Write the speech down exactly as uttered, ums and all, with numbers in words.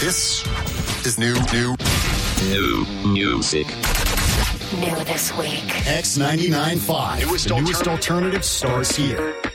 This is new, new, new music. New this week. X ninety-nine point five. Newest the newest alternative starts here.